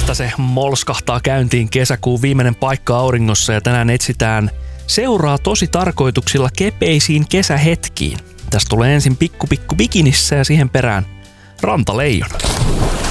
että se molskahtaa käyntiin kesäkuun viimeinen paikka auringossa ja tänään etsitään seuraa tosi tarkoituksilla kepeisiin kesähetkiin. Tästä tulee ensin pikku bikinissä ja siihen perään rantaleijona.